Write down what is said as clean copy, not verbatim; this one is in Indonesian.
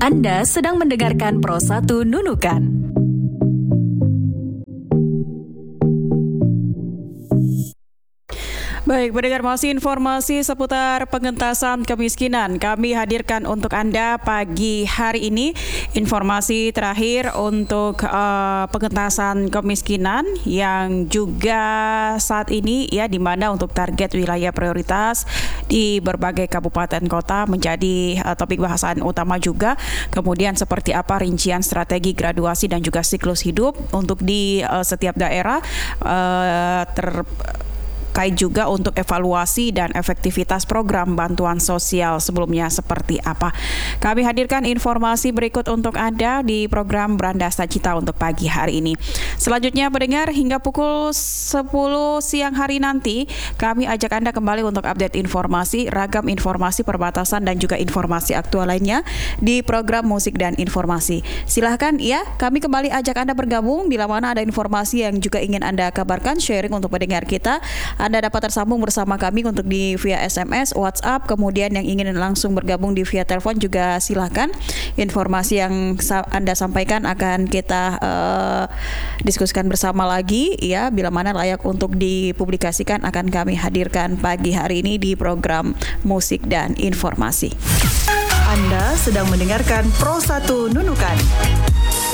Anda sedang mendengarkan Pro 1 Nunukan. Baik, pendengar, masih informasi seputar pengentasan kemiskinan kami hadirkan untuk Anda pagi hari ini. Informasi terakhir untuk pengentasan kemiskinan yang juga saat ini ya, di mana untuk target wilayah prioritas di berbagai kabupaten kota menjadi topik bahasan utama juga. Kemudian seperti apa rincian strategi graduasi dan juga siklus hidup untuk di setiap daerah, terkait juga untuk evaluasi dan efektivitas program bantuan sosial sebelumnya seperti apa. Kami hadirkan informasi berikut untuk Anda di program Brandasta Cita untuk pagi hari ini. Selanjutnya pendengar, hingga pukul 10 siang hari nanti kami ajak Anda kembali untuk update informasi, ragam informasi perbatasan dan juga informasi aktual lainnya di program Musik dan Informasi. Silahkan ya, kami kembali ajak Anda bergabung bila mana ada informasi yang juga ingin Anda kabarkan, sharing untuk pendengar kita. Anda dapat tersambung bersama kami untuk di via SMS, WhatsApp, kemudian yang ingin langsung bergabung di via telepon juga silahkan. Informasi yang Anda sampaikan akan kita diskusikan bersama lagi ya, bila mana layak untuk dipublikasikan akan kami hadirkan pagi hari ini di program Musik dan Informasi. Anda sedang mendengarkan Pro 1 Nunukan.